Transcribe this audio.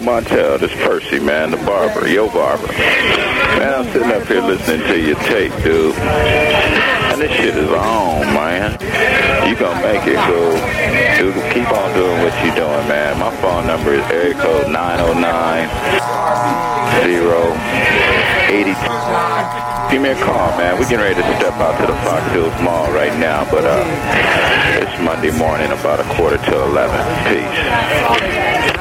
Montel. This Percy, man, the barber, your barber. Man, I'm sitting up here listening to your tape, dude. And this shit is on, man. You gonna make it, cool. Dude, keep on doing what you doing, man. My phone number is area code 909-082. Give me a call, man. We're getting ready to step out to the Fox Hills Mall right now, but it's Monday morning, about 11:15. Peace.